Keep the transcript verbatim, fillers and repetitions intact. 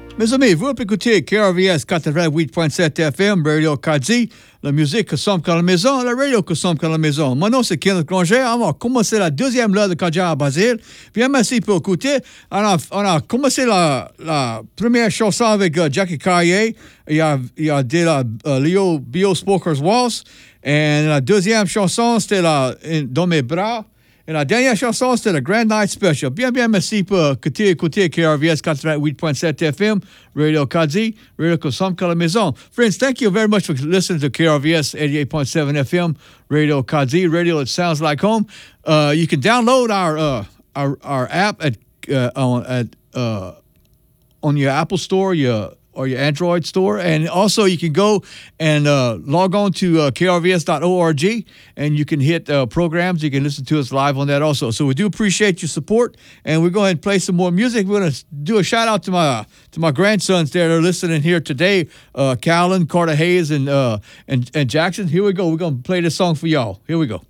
Mes amis, vous écoutez K R V S quatre-vingt-huit point sept F M, Radio Kadi, la musique que sommes dans la maison, la radio que sommes dans la maison. Mon nom, c'est Kenneth Granger. On va commencer la deuxième heure de Kadia à Basile. Bien, merci pour écouter. On a, on a commencé la, la première chanson avec uh, Jackie Carrier. Il y a, il y a de la uh, Leo Bio Spoker's Waltz. Et la deuxième chanson, c'était la Dans mes bras. Et la dernière chanson, c'était le Grand Night Special. Bien, bien, merci pour écouter, écouter K R V S quatre-vingt-huit point sept F M, Radio Kadi, Radio Kosam la maison. Friends, thank you very much for listening to K R V S eighty-eight point seven F M, Radio Kadi, radio that sounds like home. Uh, you can download our uh, our, our app at uh, on at uh, on your Apple Store, your or your Android store. And also you can go and uh, log on to uh, K R V S dot org and you can hit uh, programs. You can listen to us live on that also. So we do appreciate your support, and we're going to play some more music. We're going to do a shout out to my to my grandsons there that are listening here today, uh, Callan, Carter Hayes, and, uh, and, and Jackson. Here we go. We're going to play this song for y'all. Here we go.